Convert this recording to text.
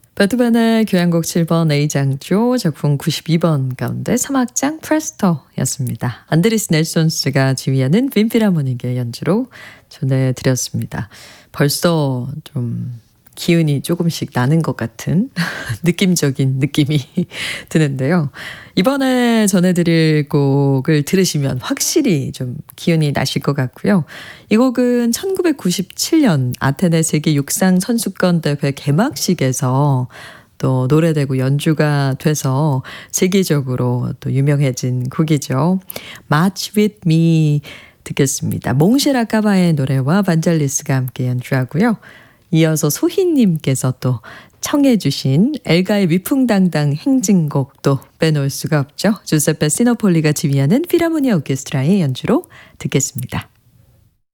베토벤의 교향곡 7번 A장조 작품 92번 가운데 3악장 프레스토였습니다. 안드리스 넬손스가 지휘하는 빈필하모닉의 연주로 전해드렸습니다. 벌써 좀 기운이 조금씩 나는 것 같은 느낌적인 느낌이 드는데요. 이번에 전해드릴 곡을 들으시면 확실히 좀 기운이 나실 것 같고요. 이 곡은 1997년 아테네 세계 육상 선수권 대회 개막식에서 또 노래되고 연주가 돼서 세계적으로 또 유명해진 곡이죠. March with me 듣겠습니다. 몽쉐라 카바의 노래와 반잘리스가 함께 연주하고요. 이어서 소희님께서 또 청해 주신 엘가의 위풍당당 행진곡도 빼놓을 수가 없죠. 주세페 시노폴리가 지휘하는 필하모니아 오케스트라의 연주로 듣겠습니다.